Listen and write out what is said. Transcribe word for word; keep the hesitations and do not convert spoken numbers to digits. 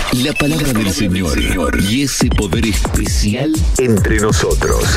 La palabra del Señor y ese poder especial entre nosotros.